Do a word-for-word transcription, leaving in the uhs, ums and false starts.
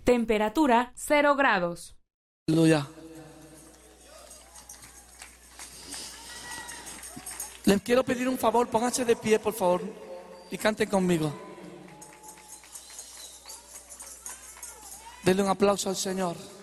Temperatura cero grados. Aleluya. Les quiero pedir un favor, pónganse de pie, por favor, y canten conmigo. Denle un aplauso al Señor.